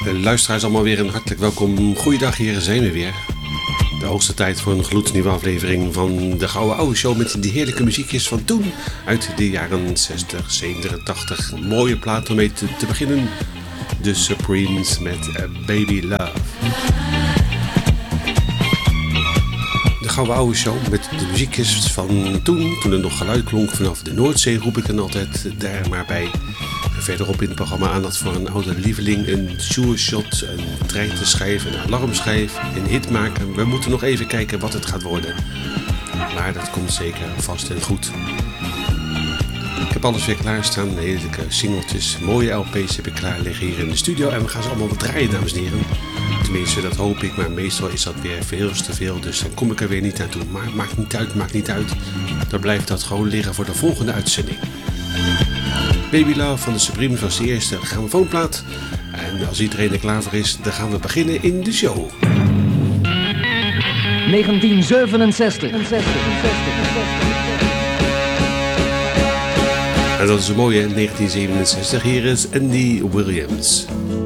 Luisteraars allemaal weer een hartelijk welkom. Goeiedag, hier zijn we weer. De hoogste tijd voor een gloednieuwe aflevering van de Gouden Oude Show met die heerlijke muziekjes van toen. Uit de jaren 60, 70, 80. Een mooie plaat om mee te beginnen. The Supremes met Baby Love. De Gouden Oude Show met de muziekjes van toen er nog geluid klonk vanaf de Noordzee, roep ik dan altijd daar maar bij. Verderop in het programma aandacht voor een oude lieveling, een sure-shot, een treitenschijf, een alarmschijf, een hitmaker. We moeten nog even kijken wat het gaat worden. Maar dat komt zeker vast en goed. Ik heb alles weer klaarstaan, heerlijke singeltjes, mooie LP's heb ik klaar liggen hier in de studio. En we gaan ze allemaal wat draaien, dames en heren. Tenminste, dat hoop ik, maar meestal is dat weer veel te veel, dus dan kom ik er weer niet aan toe. Maar maakt niet uit. Dan blijft dat gewoon liggen voor de volgende uitzending. Baby Love van de Supremes was de eerste grammofoonplaat. En als iedereen er klaar voor is, dan gaan we beginnen in de show. 1967. En dat is een mooie 1967. Hier is Andy Williams.